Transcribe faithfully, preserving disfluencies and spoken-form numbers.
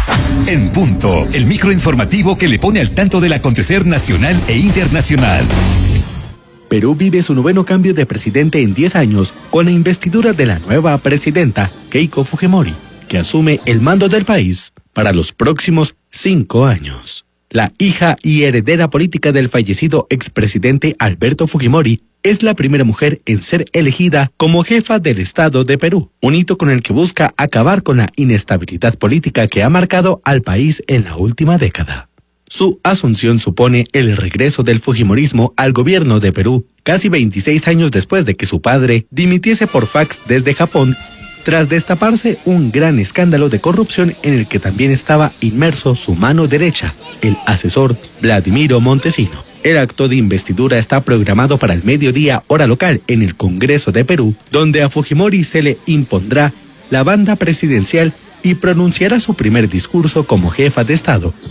En punto, el microinformativo que le pone al tanto del acontecer nacional e internacional. Perú vive su noveno cambio de presidente en diez años con la investidura de la nueva presidenta, Keiko Fujimori, que asume el mando del país para los próximos cinco años. La hija y heredera política del fallecido expresidente Alberto Fujimori es la primera mujer en ser elegida como jefa del Estado de Perú, un hito con el que busca acabar con la inestabilidad política que ha marcado al país en la última década. Su asunción supone el regreso del fujimorismo al gobierno de Perú, casi veintiséis años después de que su padre dimitiese por fax desde Japón, tras destaparse un gran escándalo de corrupción en el que también estaba inmerso su mano derecha, el asesor Vladimiro Montesino. El acto de investidura está programado para el mediodía hora local en el Congreso de Perú, donde a Fujimori se le impondrá la banda presidencial y pronunciará su primer discurso como jefa de Estado.